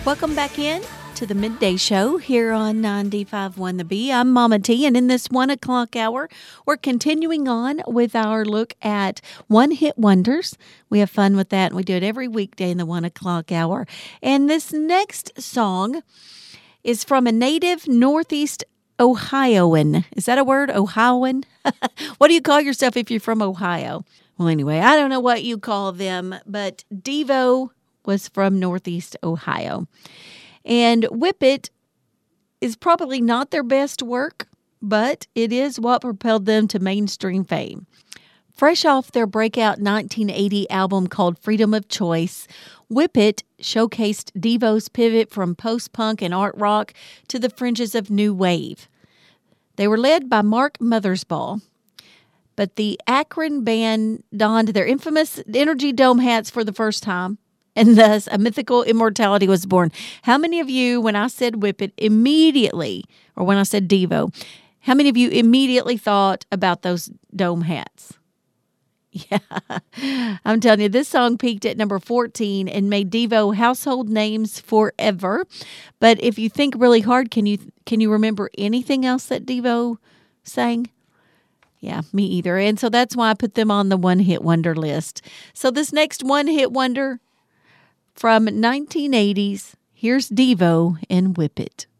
Welcome back in to the Midday Show here on 95.1 The Bee. I'm Mama T, and in this 1 o'clock hour, we're continuing on with our look at one-hit wonders. We have fun with that, and we do it every weekday in the 1 o'clock hour. And this next song is from a native Northeast Ohioan. Is that a word? Ohioan? What do you call yourself if you're from Ohio? Well, anyway, I don't know what you call them, but Devo was from Northeast Ohio. And Whip It is probably not their best work, but it is what propelled them to mainstream fame. Fresh off their breakout 1980 album called Freedom of Choice, Whip It showcased Devo's pivot from post-punk and art rock to the fringes of new wave. They were led by Mark Mothersbaugh, but the Akron band donned their infamous Energy Dome hats for the first time, and thus a mythical immortality was born. How many of you, when I said Whip It immediately, or when I said Devo, how many of you immediately thought about those dome hats? Yeah, I'm telling you, this song peaked at number 14 and made Devo household names forever. But if you think really hard, can you remember anything else that Devo sang? Yeah, me either. And so that's why I put them on the one-hit wonder list. So this next one-hit wonder from 1980s, here's Devo and Whip It.